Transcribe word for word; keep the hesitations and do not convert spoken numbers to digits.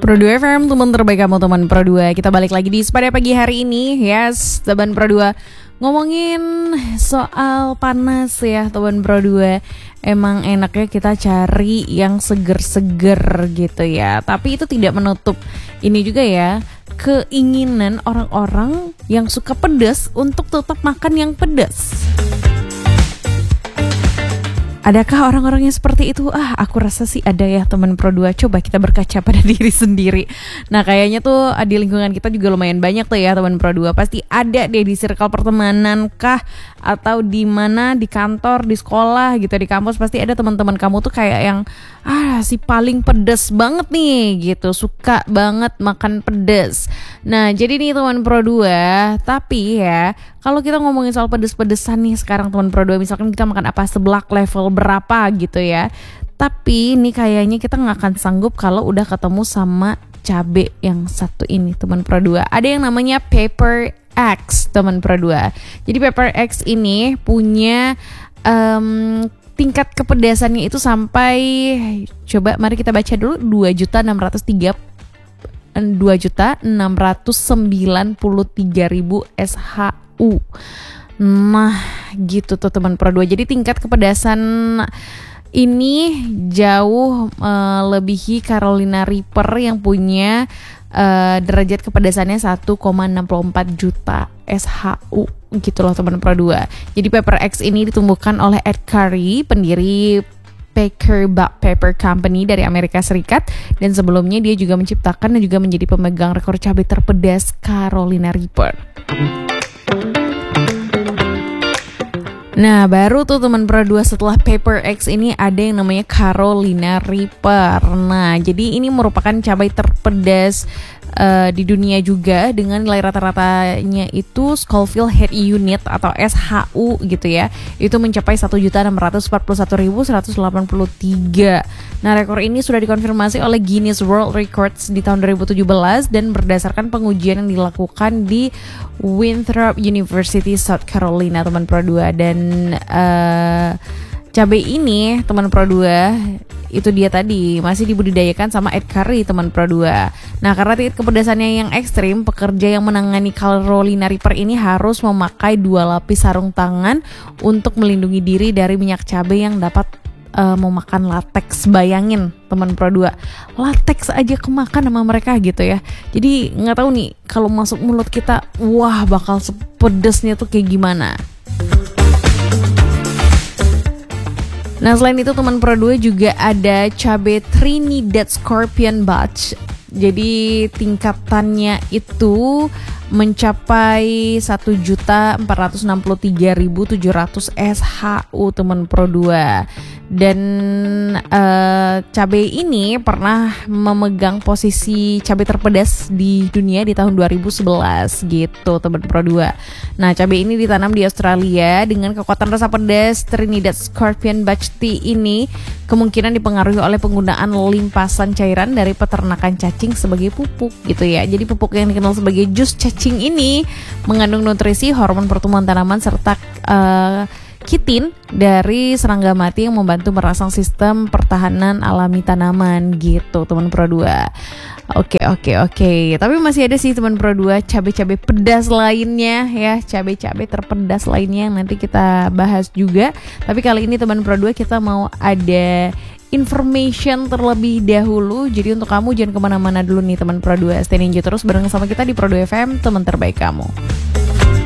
Pro dua F M, teman terbaik kamu, teman Pro dua. Kita balik lagi di pada pagi hari ini. Yes, teman Pro dua. Ngomongin soal panas ya, teman Pro dua. Emang enaknya kita cari yang seger-seger gitu ya. Tapi itu tidak menutup ini juga ya, keinginan orang-orang yang suka pedas untuk tetap makan yang pedas. Adakah orang-orang yang seperti itu? Ah, aku rasa sih ada ya, teman Pro dua. Coba kita berkaca pada diri sendiri. Nah, kayaknya tuh di lingkungan kita juga lumayan banyak tuh ya, teman Pro dua. Pasti ada deh di circle pertemanan kah, atau di mana, di kantor, di sekolah gitu, di kampus. Pasti ada teman-teman kamu tuh kayak yang ah si paling pedes banget nih gitu, suka banget makan pedes. Nah, jadi nih teman Pro dua, tapi ya kalau kita ngomongin soal pedes-pedesan nih sekarang teman Pro dua, misalkan kita makan apa, seblak level berapa gitu ya. Tapi ini kayaknya kita gak akan sanggup kalau udah ketemu sama cabe yang satu ini teman Pro dua. Ada yang namanya Pepper X teman Pro dua. Jadi Pepper X ini punya um, tingkat kepedasannya itu sampai, coba mari kita baca dulu, dua juta enam ratus tiga dua juta enam ratus sembilan puluh tiga ribu S H U. Nah, gitu tuh teman Pro dua. Jadi tingkat kepedasan ini jauh melebihi uh, Carolina Reaper yang punya uh, derajat kepedasannya satu koma enam empat juta S H U gitu loh teman Pro dua. Jadi Pepper X ini ditumbuhkan oleh Ed Curry, pendiri Baker Buck Pepper Company dari Amerika Serikat, dan sebelumnya dia juga menciptakan dan juga menjadi pemegang rekor cabai terpedas Carolina Reaper. Nah, baru tuh teman Pro dua, setelah Pepper X ini ada yang namanya Carolina Reaper. Nah, jadi ini merupakan cabai terpedas uh, di dunia juga, dengan nilai rata-ratanya itu Scoville Head Unit atau S H U gitu ya. Itu mencapai satu juta enam ratus empat puluh satu ribu seratus delapan puluh tiga. Nah, rekor ini sudah dikonfirmasi oleh Guinness World Records di tahun dua ribu tujuh belas dan berdasarkan pengujian yang dilakukan di Winthrop University, South Carolina, teman Pro dua. Dan uh, cabai ini, teman Pro dua, itu dia tadi masih dibudidayakan sama Ed Curry, teman Pro dua. Nah, karena tingkat kepedasannya yang ekstrim, pekerja yang menangani Carolina Reaper ini harus memakai dua lapis sarung tangan untuk melindungi diri dari minyak cabai yang dapat uh, memakan latex. Bayangin teman Pro dua, latex aja kemakan sama mereka gitu ya. Jadi nggak tahu nih kalau masuk mulut kita, wah bakal sepedesnya tuh kayak gimana. Nah, selain itu teman Pro dua juga ada cabai Trinidad Scorpion Batch. Jadi tingkatannya itu mencapai satu juta empat ratus enam puluh tiga ribu tujuh ratus S H U teman Pro dua. Dan uh, cabai ini pernah memegang posisi cabai terpedas di dunia di tahun dua ribu sebelas gitu teman Pro dua. Nah, cabai ini ditanam di Australia dengan kekuatan rasa pedas. Trinidad Scorpion Batch Tea ini kemungkinan dipengaruhi oleh penggunaan limpasan cairan dari peternakan cacing sebagai pupuk gitu ya. Jadi pupuk yang dikenal sebagai jus cacing ini mengandung nutrisi, hormon pertumbuhan tanaman, serta uh, kitin dari serangga mati yang membantu merangsang sistem pertahanan alami tanaman gitu teman Pro dua. Oke oke oke. Tapi masih ada sih teman Pro dua cabai-cabai pedas lainnya ya, cabai-cabai terpedas lainnya yang nanti kita bahas juga. Tapi kali ini teman Pro dua kita mau ada information terlebih dahulu. Jadi untuk kamu jangan kemana-mana dulu nih teman Pro dua. Stay ninja terus bareng sama kita di Pro dua F M, teman terbaik kamu.